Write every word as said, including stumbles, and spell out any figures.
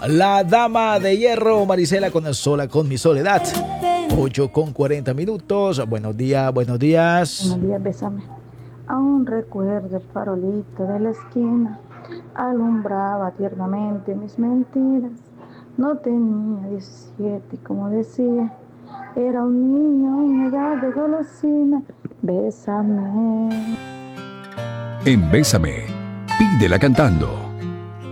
La dama de hierro, Marisela con el sola con mi soledad. ocho con cuarenta minutos. Buenos días, buenos días. Buenos días, bésame. Aún recuerdo el farolito de la esquina. Alumbraba tiernamente mis mentiras. No tenía diecisiete y como decía, era un niño en edad de golosina. Bésame. En Bésame, pídela cantando.